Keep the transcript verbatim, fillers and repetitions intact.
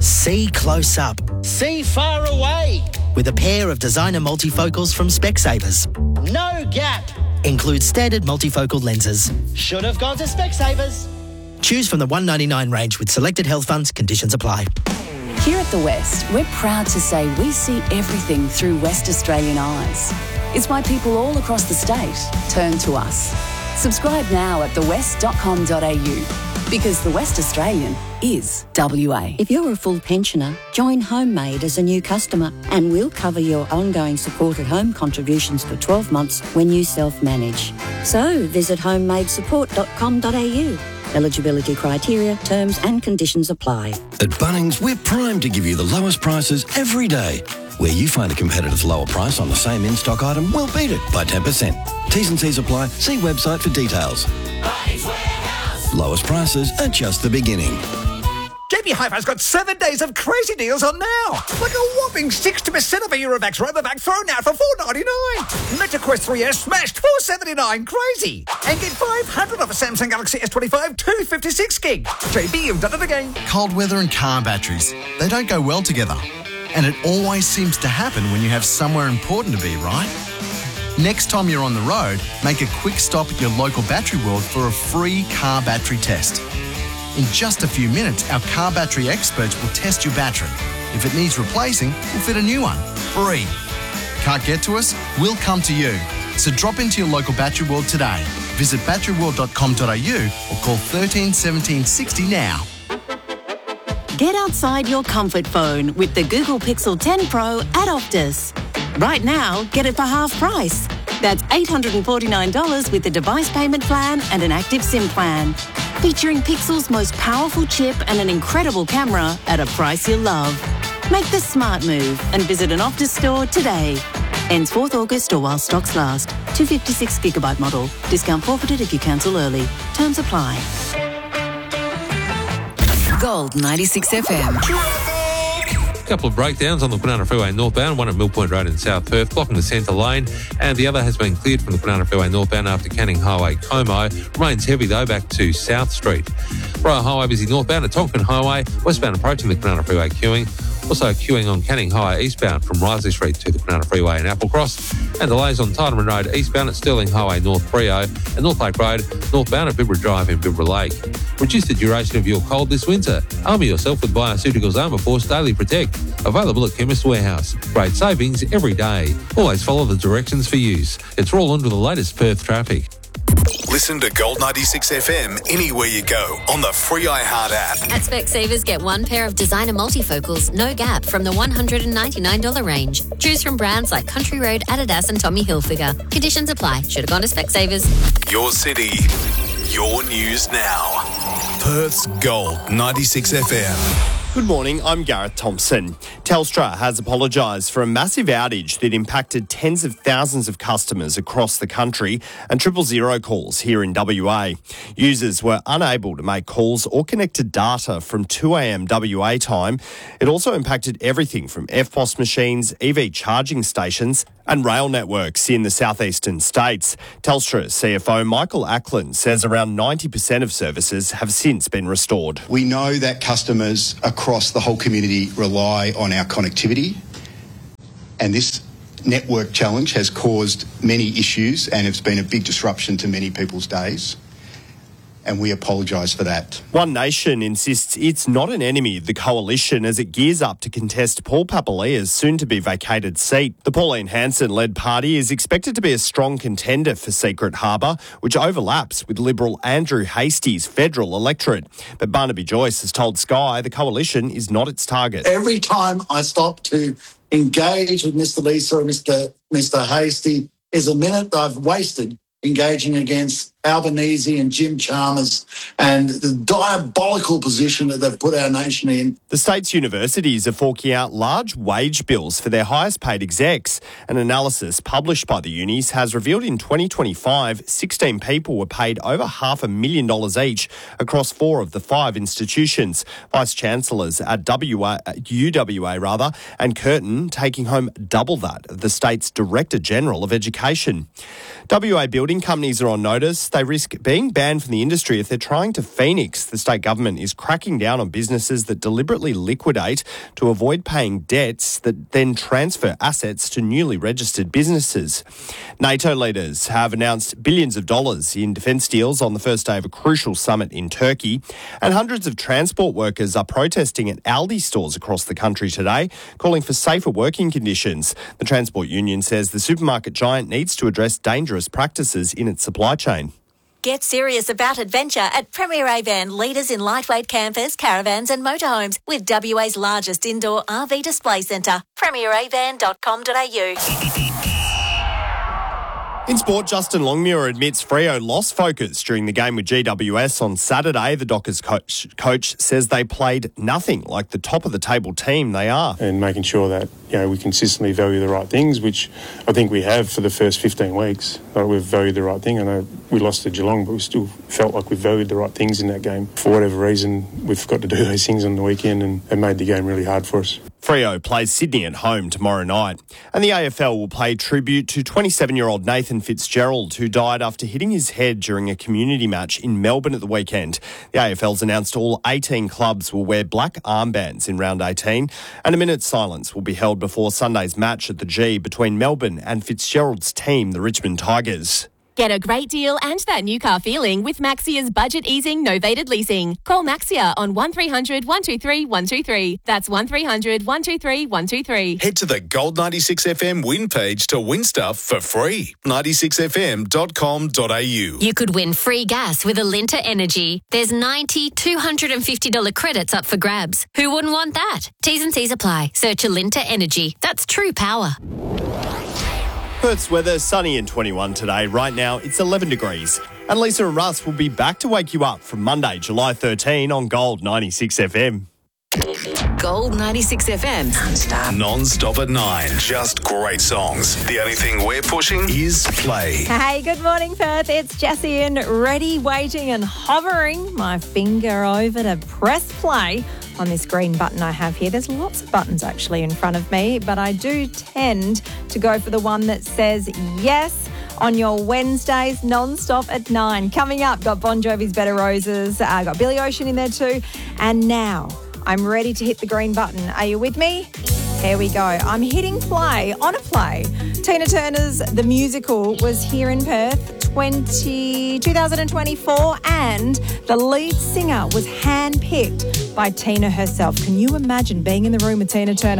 See close up. See far away. With a pair of designer multifocals from Specsavers. No gap. Includes standard multifocal lenses. Should have gone to Specsavers. Choose from the one ninety-nine range with selected health funds. Conditions apply. Here at The West, we're proud to say we see everything through West Australian eyes. It's why people all across the state turn to us. Subscribe now at the west dot com dot a u because The West Australian is W A. If you're a full pensioner, join Homemade as a new customer and we'll cover your ongoing support at home contributions for twelve months when you self-manage. So visit homemade support dot com dot a u. Eligibility criteria, terms and conditions apply. At Bunnings, we're primed to give you the lowest prices every day. Where you find a competitive lower price on the same in-stock item, we'll beat it by ten percent. T's and C's apply. See website for details. Lowest prices are just the beginning. J B Hi-Fi's got seven days of crazy deals on now. Like a whopping sixty percent of a Eurovax Robovac thrown out for four ninety-nine. MetaQuest three S smashed four seventy-nine. Crazy. And get five hundred off a Samsung Galaxy S twenty-five two fifty-six gig. J B, you've done it again. Cold weather and car batteries, they don't go well together. And it always seems to happen when you have somewhere important to be, right? Next time you're on the road, make a quick stop at your local Battery World for a free car battery test. In just a few minutes, our car battery experts will test your battery. If it needs replacing, we'll fit a new one, free. Can't get to us? We'll come to you. So drop into your local Battery World today. Visit battery world dot com dot a u or call thirteen seventeen sixty now. Get outside your comfort phone with the Google Pixel ten Pro at Optus. Right now, get it for half price. That's eight hundred forty-nine dollars with the device payment plan and an active SIM plan. Featuring Pixel's most powerful chip and an incredible camera at a price you'll love. Make the smart move and visit an Optus store today. Ends fourth August or while stocks last. two fifty-six gigabyte model. Discount forfeited if you cancel early. Terms apply. Gold ninety-six F M. A couple of breakdowns on the Banana Freeway northbound, one at Mill Point Road in South Perth, blocking the centre lane, and the other has been cleared from the Banana Freeway northbound after Canning Highway, Como. Remains heavy, though, back to South Street. Royal Highway busy northbound at Tonkin Highway, westbound approaching the Banana Freeway queuing. Also queuing on Canning Highway eastbound from Risley Street to the Banana Freeway in Applecross. And delays on Tiedemann Road eastbound at Stirling Highway North Brio and North Lake Road northbound at Bibra Drive in Bibra Lake. Reduce the duration of your cold this winter. Armour yourself with Bioceuticals Armour Force Daily Protect. Available at Chemist Warehouse. Great savings every day. Always follow the directions for use. It's all under the latest Perth traffic. Listen to Gold ninety-six F M anywhere you go on the free iHeart app. At Specsavers, get one pair of designer multifocals, no gap, from the one hundred ninety-nine dollars range. Choose from brands like Country Road, Adidas and Tommy Hilfiger. Conditions apply. Should have gone to Specsavers. Your city, your news now. Perth's Gold ninety-six F M. Good morning, I'm Gareth Thompson. Telstra has apologised for a massive outage that impacted tens of thousands of customers across the country and triple zero calls here in W A. Users were unable to make calls or connect to data from two a.m. W A time. It also impacted everything from F P O S machines, E V charging stations and rail networks in the southeastern states. Telstra C F O Michael Ackland says around ninety percent of services have since been restored. We know that customers across the whole community rely on our connectivity, and this network challenge has caused many issues and it's been a big disruption to many people's days. And we apologise for that. One Nation insists it's not an enemy of the coalition as it gears up to contest Paul Papalia's soon-to-be vacated seat. The Pauline Hanson-led party is expected to be a strong contender for Secret Harbour, which overlaps with Liberal Andrew Hastie's federal electorate. But Barnaby Joyce has told Sky the coalition is not its target. Every time I stop to engage with Mister Lisa or Mister Mister Hastie is a minute I've wasted engaging against Albanese and Jim Chalmers and the diabolical position that they've put our nation in. The state's universities are forking out large wage bills for their highest paid execs. An analysis published by the unis has revealed in twenty twenty-five, sixteen people were paid over half a million dollars each across four of the five institutions. Vice-chancellors at W A, U W A rather, and Curtin taking home double that of the state's Director General of Education. W A building companies are on notice. they risk being banned from the industry if they're trying to Phoenix. The state government is cracking down on businesses that deliberately liquidate to avoid paying debts that then transfer assets to newly registered businesses. NATO leaders have announced billions of dollars in defence deals on the first day of a crucial summit in Turkey, and hundreds of transport workers are protesting at Aldi stores across the country today, calling for safer working conditions. The Transport Union says the supermarket giant needs to address dangerous practices in its supply chain. Get serious about adventure at Premier Avan, leaders in lightweight campers, caravans and motorhomes, with W A's largest indoor R V display centre. premier avan dot com dot a u. In sport, Justin Longmuir admits Freo lost focus during the game with G W S on Saturday. The Dockers coach, coach says they played nothing like the top-of-the-table team they are. And making sure that, you know, we consistently value the right things, which I think we have for the first fifteen weeks. Like, we've valued the right thing. I know we lost to Geelong, but we still felt like we valued the right things in that game. For whatever reason, we've got to do those things on the weekend, and it made the game really hard for us. Freo plays Sydney at home tomorrow night. And the A F L will pay tribute to twenty-seven-year-old Nathan Fitzgerald, who died after hitting his head during a community match in Melbourne at the weekend. The A F L's announced all eighteen clubs will wear black armbands in round eighteen, and a minute's silence will be held before Sunday's match at the G between Melbourne and Fitzgerald's team, the Richmond Tigers. Get a great deal and that new car feeling with Maxia's budget easing novated leasing. Call Maxia on one three hundred, one two three, one two three. That's one three hundred, one two three, one two three. Head to the Gold ninety-six F M win page to win stuff for free. ninety-six f m dot com dot a u. You could win free gas with Alinta Energy. There's ninety two hundred fifty dollars credits up for grabs. Who wouldn't want that? T's and C's apply. Search Alinta Energy. That's true power. Perth's weather, sunny and twenty-one today. Right now, it's eleven degrees. And Lisa and Russ will be back to wake you up from Monday, July thirteenth on Gold ninety-six F M. Gold ninety-six F M. Non-stop. Non-stop at nine. Just great songs. The only thing we're pushing is play. Hey, good morning, Perth. It's Jessie in, ready, waiting and hovering my finger over to press play on this green button I have here. There's lots of buttons actually in front of me, but I do tend to go for the one that says yes on your Wednesdays, non-stop at nine. Coming up, got Bon Jovi's Better Roses, uh, got Billy Ocean in there too, and now I'm ready to hit the green button. Are you with me? Here we go. I'm hitting play on a play. Tina Turner's The Musical was here in Perth twenty, twenty twenty-four, and the lead singer was handpicked by Tina herself. Can you imagine being in the room with Tina Turner?